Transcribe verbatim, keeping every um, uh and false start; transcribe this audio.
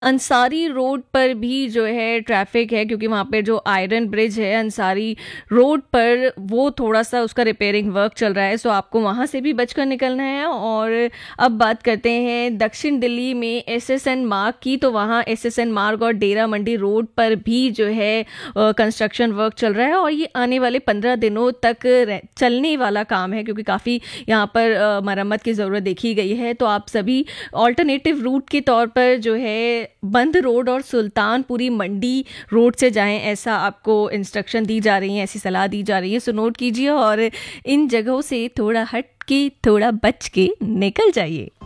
Ansari road पर भी जो है ट्रैफिक है, क्योंकि वहाँ पे जो आयरन ब्रिज है अंसारी रोड पर, वो थोड़ा सा उसका रिपेयरिंग वर्क चल रहा है, सो आपको वहाँ से भी बचकर निकलना है। और अब बात करते हैं दक्षिण दिल्ली में एसएसएन मार्ग की, तो वहाँ एसएसएन मार्ग और डेरा मंडी रोड पर भी जो है कंस्ट्रक्शन वर्क चल रहा है, और ये आने वाले पंद्रह दिनों तक चलने वाला काम है, क्योंकि काफ़ी यहाँ पर अ, मरम्मत की ज़रूरत देखी गई है। तो आप सभी ऑल्टरनेटिव रूट के तौर पर जो है बंद रोड और सुल्तानपुरी मंडी रोड से जाएं, ऐसा आपको इंस्ट्रक्शन दी जा रही है, ऐसी सलाह दी जा रही है। सो नोट कीजिए और इन जगहों से थोड़ा हट के, थोड़ा बच के निकल जाइए।